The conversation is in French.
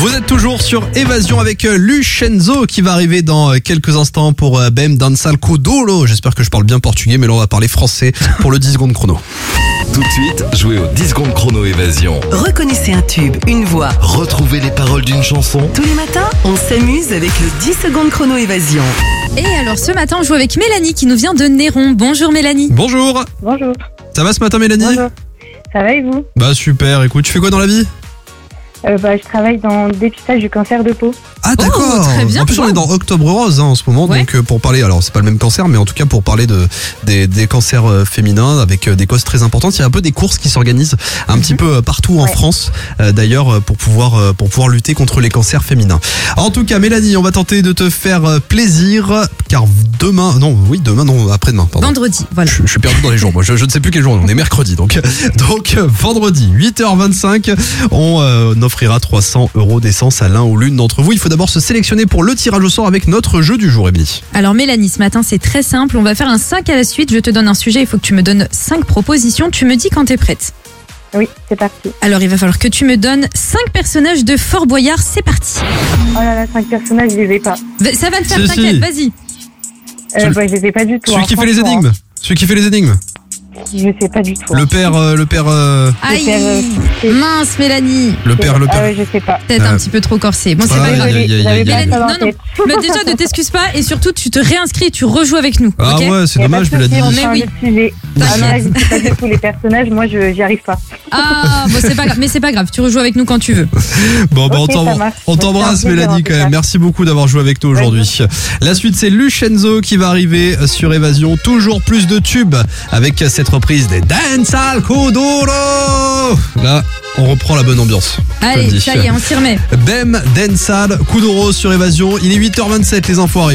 Vous êtes toujours sur Évasion avec Lucenzo qui va arriver dans quelques instants pour Bem Dançal Kuduro. J'espère que je parle bien portugais, mais là on va parler français pour le 10 secondes chrono. Tout de suite, jouez au 10 secondes chrono Évasion. Reconnaissez un tube, une voix. Retrouvez les paroles d'une chanson. Tous les matins, on s'amuse avec le 10 secondes chrono Évasion. Et alors ce matin on joue avec Mélanie qui nous vient de Néron. Bonjour Mélanie. Bonjour. Bonjour. Ça va ce matin Mélanie? Bonjour. Ça va et vous? Bah super, écoute, tu fais quoi dans la vie? Je travaille dans le dépistage du cancer de peau. Ah d'accord. très bien. En plus on est dans Octobre Rose en ce moment, Ouais. donc pour parler, alors c'est pas le même cancer, mais en tout cas pour parler des cancers féminins avec des causes très importantes, il y a un peu des courses qui s'organisent un petit peu partout en Ouais. France, d'ailleurs pour pouvoir lutter contre les cancers féminins. En tout cas Mélanie, on va tenter de te faire plaisir, car après-demain, pardon. Vendredi, voilà. Je suis perdu dans les jours, moi je ne sais plus quel jour, on est mercredi donc vendredi 8h25 on offrira 300 € d'essence à l'un ou l'une d'entre vous. Il faut d'abord se sélectionner pour le tirage au sort avec notre jeu du jour, Émilie. Alors Mélanie, ce matin c'est très simple, on va faire un 5 à la suite, je te donne un sujet, il faut que tu me donnes 5 propositions, tu me dis quand t'es prête. Oui, c'est parti. Alors il va falloir que tu me donnes 5 personnages de Fort Boyard, c'est parti. Oh là là, 5 personnages, je les ai pas. Ça va le faire, Si, t'inquiète, si. vas-y. Je les ai pas du tout. Celui qui fait les énigmes. Celui qui fait les énigmes. Je sais pas du tout. Le père Aïe, c'est- mince Mélanie, le père. Ah ouais, je sais pas. peut-être un petit peu trop corsé. Bon c'est Ah, pas grave. aïe, aïe, aïe, J'avais aïe, pas aïe. ça en Non, tête. Mais déjà ne t'excuse pas et surtout tu te réinscris et tu rejoues avec nous. Ah ok ouais, c'est Y a dommage pas de Mélanie. souci, on Mais change oui. de sujet. Ah non, là, je sais pas du tout les personnages, moi j'y arrive pas. Ah bon c'est pas grave, mais c'est pas grave, tu rejoues avec nous quand tu veux. Bon, bah, Ok, ça marche. on t'embrasse Merci, Mélanie en quand tout même. cas. Merci beaucoup d'avoir joué avec nous aujourd'hui. La suite c'est Lucenzo qui va arriver sur Évasion. Toujours plus de tubes avec cette reprise des Dançal Kuduro. Là, on reprend la bonne ambiance. Allez, Comme dit. ça y est, on s'y remet. Bem Dançal Kuduro sur Évasion. Il est 8h27, les infos arrivent.